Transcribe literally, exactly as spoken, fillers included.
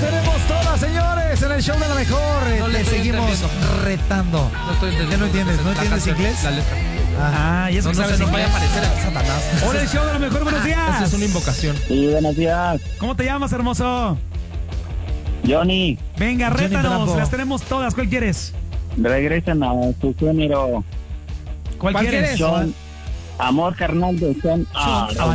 tenemos todas, señores, en el show de la mejor. No le Te estoy seguimos entendiendo. retando. No estoy entendiendo. ¿Ya no entiendes? ¿No La entiendes canción, inglés? La letra. Ah, Ah, y eso No, que no sabes se nos vaya a inglés. aparecer a Satanás. Hola, el show de la mejor, buenos días. Esa es una invocación. Sí, buenos días. ¿Cómo te llamas, hermoso? Johnny, Venga, Johnny rétanos, Bravo. las tenemos todas. ¿Cuál quieres? regresen a su género. ¿Cuál, ¿Cuál quieres? quieres? Son Amor Carnal de Son. Ah,